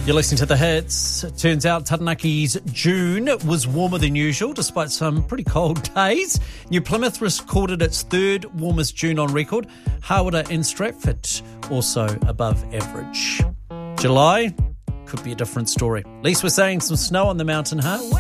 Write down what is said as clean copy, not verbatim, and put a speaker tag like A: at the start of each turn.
A: You're listening to The Hits. It turns out Taranaki's June was warmer than usual, despite some pretty cold days. New Plymouth recorded its third warmest June on record. Hawera and Stratford also above average. July could be a different story. At least we're saying some snow on the mountain, huh?